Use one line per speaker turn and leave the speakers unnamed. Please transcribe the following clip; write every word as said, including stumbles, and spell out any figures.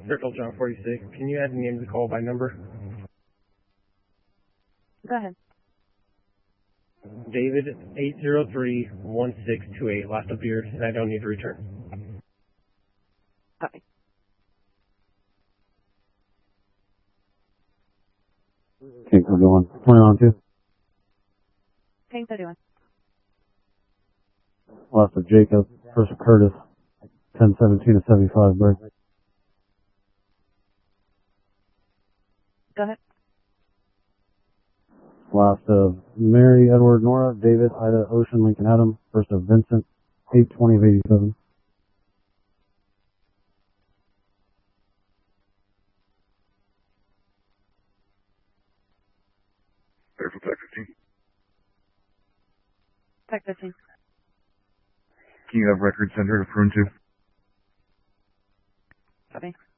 Circle John forty-six. Can you add the name of the call by number?
Go ahead.
David eight zero three one six two eight. Last appeared, and I don't need to return.
Copy.
Okay, we're going. twenty-one two.
King thirty-one.
Last of Jacob, first of Curtis, ten seventeen to seventy-five, break.
Go ahead.
Last of Mary, Edward, Nora, David, Ida, Ocean, Lincoln, Adam, first of Vincent, eight twenty of eighty-seven.
Careful, Tech fifteen.
Tech fifteen.
Can you have record sender to prune to?
Copy.